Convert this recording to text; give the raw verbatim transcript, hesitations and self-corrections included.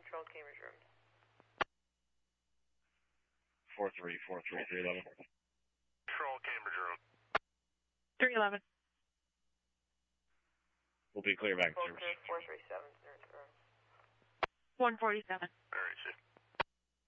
Control Cambridge room. four three four three three eleven. Control Cambridge room. three eleven. We'll be clear back to Control service. Cambridge four three seven. one forty-seven. All right, see.